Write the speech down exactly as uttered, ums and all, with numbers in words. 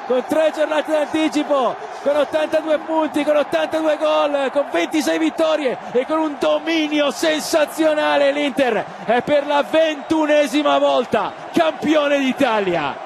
con tre giornate d'anticipo, con ottantadue punti, con ottantadue gol, con ventisei vittorie e con un dominio sensazionale. L'Inter è per la ventunesima volta campione d'Italia.